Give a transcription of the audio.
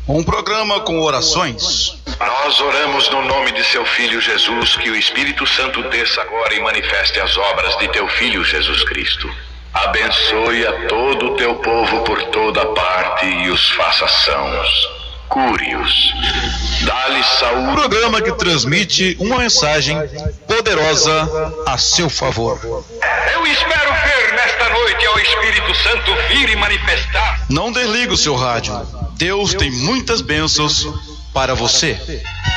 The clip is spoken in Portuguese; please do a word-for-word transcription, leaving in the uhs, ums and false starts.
Um programa com orações. Nós oramos no nome de seu Filho Jesus, que o Espírito Santo desça agora e manifeste as obras de teu Filho Jesus Cristo. Abençoe a todo o teu povo por toda parte e os faça sãos. Cure-os. Dá-lhes saúde. Programa que transmite uma mensagem poderosa a seu favor. Eu espero ver nesta noite ao Espírito Santo vir e manifestar. Não desligue o seu rádio. Deus tem muitas bênçãos para você.